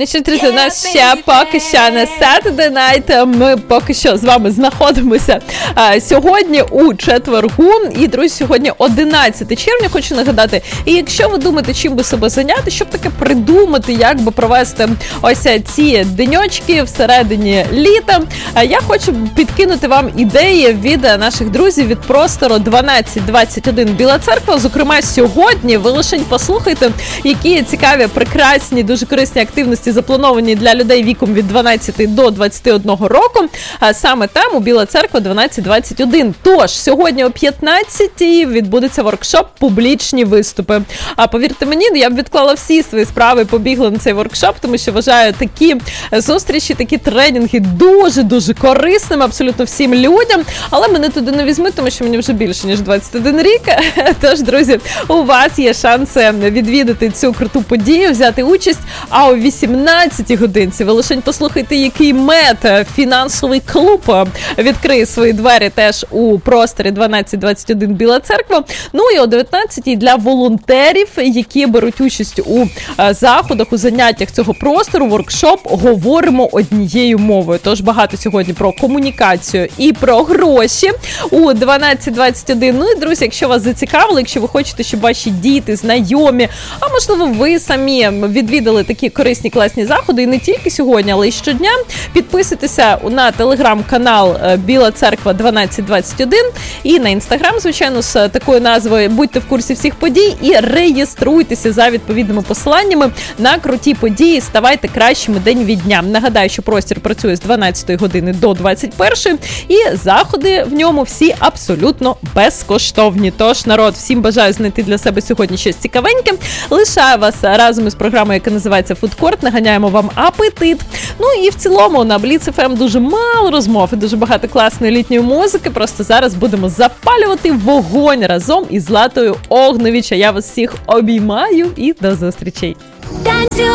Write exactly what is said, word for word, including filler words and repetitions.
Ну що, друзі, у нас ще поки що на Saturday Night. Ми поки що з вами знаходимося а, сьогодні у четвергу. І, друзі, сьогодні одинадцяте червня, хочу нагадати. І якщо ви думаєте, чим би себе зайняти, щоб таке придумати, як би провести ось ці деньочки всередині літа, а, я хочу підкинути вам ідеї від наших друзів від простору дванадцять двадцять один Біла Церква. Зокрема, сьогодні ви лише послухайте, які цікаві, прекрасні, дуже корисні активності заплановані для людей віком від дванадцяти до двадцяти одного року. А саме там, у Біла Церква дванадцять двадцять один. Тож, сьогодні о п'ятнадцятій відбудеться воркшоп «Публічні виступи». А повірте мені, я б відклала всі свої справи і побігла на цей воркшоп, тому що вважаю такі зустрічі, такі тренінги дуже-дуже корисними абсолютно всім людям. Але мене туди не візьмуть, тому що мені вже більше, ніж двадцять один рік. Тож, друзі, у вас є шанси відвідати цю круту подію, взяти участь. А о вісімнадцятій годинці ви лише послухайте, який мед фінансовий клуб відкриє свої двері теж у просторі дванадцять двадцять один Біла Церква. Ну і о дев'ятнадцятій для волонтерів, які беруть участь у заходах, у заняттях цього простору, воркшоп «Говоримо однією мовою». Тож багато сьогодні про комунікацію і про гроші у дванадцять двадцять один. Ну і, друзі, якщо вас зацікавило, якщо ви хочете, щоб ваші діти, знайомі, а можливо ви самі відвідали такі корисні, класні заходи, і не тільки сьогодні, але й щодня, підписуйтеся на телеграм-канал Біла Церква дванадцять двадцять один і на інстаграм, звичайно, з такою назвою. Будьте в курсі всіх подій і реєструйтеся за відповідними посиланнями на круті події, ставайте кращими день від дня. Нагадаю, що простір працює з дванадцятої години до двадцять першої, і заходи в ньому всі абсолютно безкоштовні. Тож, народ, всім бажаю знайти для себе сьогодні щось цікавеньке. Лишаю вас разом із програмою, яка називається «Фудкорт». Наганяємо вам апетит. Ну і в цілому на Бліц еф ем дуже мало розмов і дуже багато класної літньої музики. Просто зараз будемо запалювати вогонь разом із Златою Огневич. Я вас всіх обіймаю і до зустрічей.